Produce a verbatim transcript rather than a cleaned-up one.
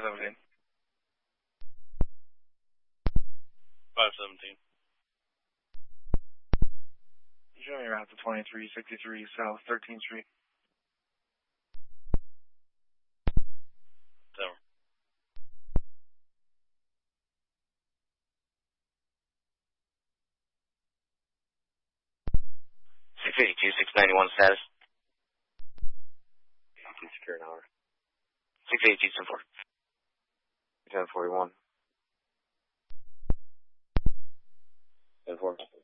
seventeen. five seventeen. Showing your route to twenty-three sixty-three South thirteenth Street. Tower. six eighty-two, six ninety-one status. Secure an hour. six eighty-two, ten four. ten forty-one. ten four.